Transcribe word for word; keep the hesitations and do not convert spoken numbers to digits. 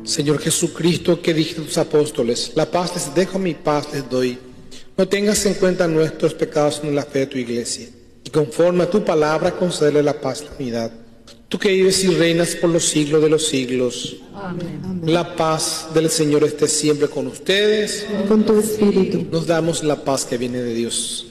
Señor Jesucristo, que dijiste a tus apóstoles, la paz les dejo, mi paz les doy. No tengas en cuenta nuestros pecados en la fe de tu iglesia, y conforme a tu palabra concédele la paz y la unidad. Tú que vives y reinas por los siglos de los siglos. Amén. La paz del Señor esté siempre con ustedes. Y con tu espíritu. Nos damos la paz que viene de Dios.